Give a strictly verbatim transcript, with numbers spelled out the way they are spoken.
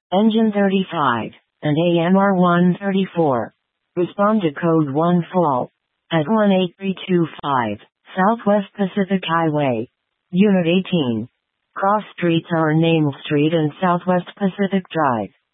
Engine thirty-five, and A M R one thirty-four. Respond to code one fall at one eight three two five, Southwest Pacific Highway. Unit eighteen. Cross streets are Name Street and Southwest Pacific Drive.